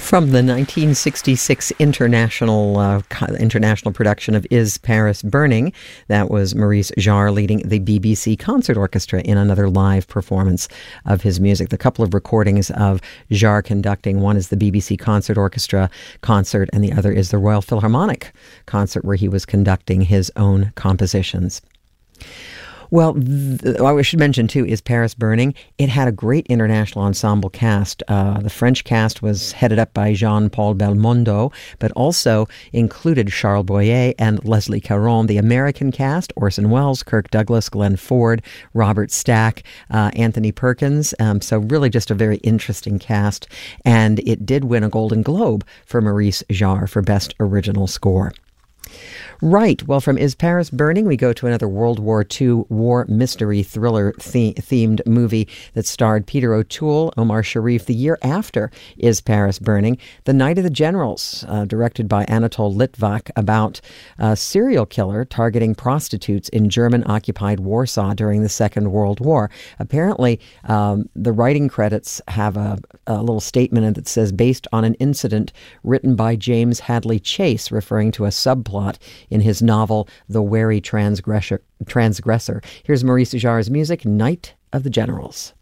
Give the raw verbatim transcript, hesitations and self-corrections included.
From the nineteen sixty-six international uh, international production of Is Paris Burning, that was Maurice Jarre leading the B B C Concert Orchestra in another live performance of his music. The couple of recordings of Jarre conducting, one is the B B C Concert Orchestra concert, and the other is the Royal Philharmonic concert where he was conducting his own compositions. Well, th- I should mention, too, Is Paris Burning? It had a great international ensemble cast. Uh, the French cast was headed up by Jean-Paul Belmondo, but also included Charles Boyer and Leslie Caron. The American cast, Orson Welles, Kirk Douglas, Glenn Ford, Robert Stack, uh, Anthony Perkins. Um, so really just a very interesting cast. And it did win a Golden Globe for Maurice Jarre for Best Original Score. Right. Well, from Is Paris Burning, we go to another World War Two war mystery thriller the- themed movie that starred Peter O'Toole, Omar Sharif, the year after Is Paris Burning, The Night of the Generals, uh, directed by Anatol Litvak, about a serial killer targeting prostitutes in German-occupied Warsaw during the Second World War. Apparently, um, the writing credits have a, a little statement in it that says, based on an incident written by James Hadley Chase, referring to a subplot in his novel, The Wary Transgressor. Transgressor. Here's Maurice Jarre's music, Night of the Generals.